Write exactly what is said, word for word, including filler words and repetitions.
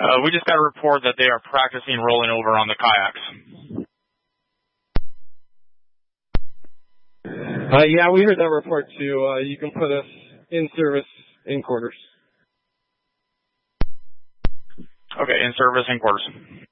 Uh, we just got a report that they are practicing rolling over on the kayaks. Uh, yeah, we heard that report too. Uh, you can put us in service in quarters. Okay, in service in quarters.